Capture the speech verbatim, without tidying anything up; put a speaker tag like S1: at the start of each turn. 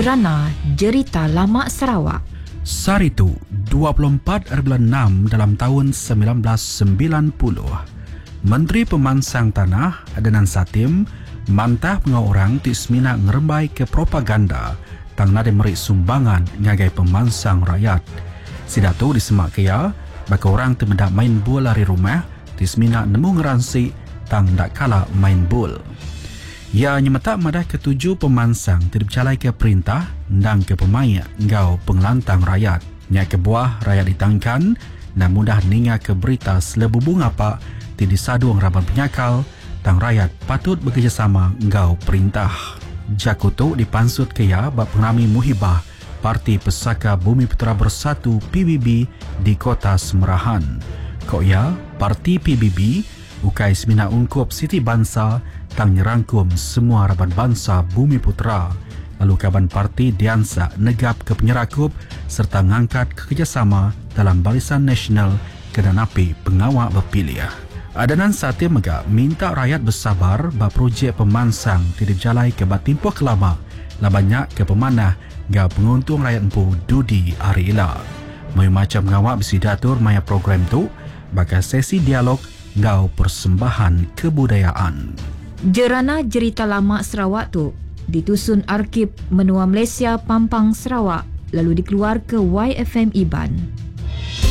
S1: Jerana Jerita Lama Sarawak.
S2: Saritu, dua puluh empat bulan enam dalam tahun sembilan belas sembilan puluh. Menteri Pemansang Tanah Adnan Satim mantah pengau orang tis mina ngerembai ke propaganda tang nade merik sumbangan ngagai pemansang rakyat. Sidatu disemak kaya baka orang temendak main bol dari rumah tis mina nemu ngeransi tang dak kala main bol. Ia nyemetak madah ketujuh pemansang tidak bercalai ke perintah dan ke pemain ngau pengelantang rakyat. Nya ke buah rakyat ditangkan dan mudah ninga ke berita selebubung apa ti disaduang raban penyakal tang rakyat patut bekerjasama ngau perintah. Jakutu dipansut kaya bab pengrami muhibah Parti Pesaka Bumi Putera Bersatu P B B di Kota Semerahan. Koya Parti P B B ukai semina ungkup Siti Bangsa tang nyerangkum semua raban bangsa Bumi Putera. Lalu kaban parti Diansa negap ke penyerakup serta ngangkat kerjasama dalam Barisan Nasional Kedanapi Pengawal Berpilih. Adnan Satim mega minta rakyat bersabar bab projek pemansang tidak jalai ke batimpoh kelama lah banyak ke pemanah ga penguntung rakyat empu Dudi Arila. Mai macam ngawak besi datur maya program tu baka sesi dialog ngau persembahan kebudayaan.
S1: Jerana Jerita Lama Sarawak tu ditusun Arkib Menua Malaysia Pampang Sarawak lalu dikeluar ke Y F M Iban.